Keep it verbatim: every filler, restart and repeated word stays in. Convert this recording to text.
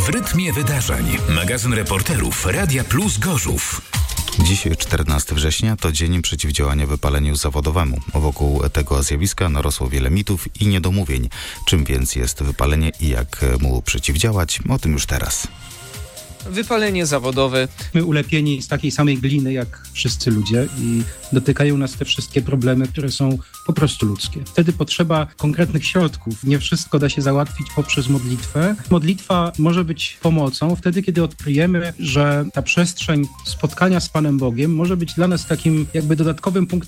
W rytmie wydarzeń. Magazyn reporterów Radia Plus Gorzów. Dziś, czternastego września, to dzień przeciwdziałania wypaleniu zawodowemu. Wokół tego zjawiska narosło wiele mitów i niedomówień. Czym więc jest wypalenie i jak mu przeciwdziałać? O tym już teraz. Wypalenie zawodowe. My ulepieni z takiej samej gliny jak wszyscy ludzie i dotykają nas te wszystkie problemy, które są po prostu ludzkie. Wtedy potrzeba konkretnych środków. Nie wszystko da się załatwić poprzez modlitwę. Modlitwa może być pomocą wtedy, kiedy odkryjemy, że ta przestrzeń spotkania z Panem Bogiem może być dla nas takim jakby dodatkowym punktem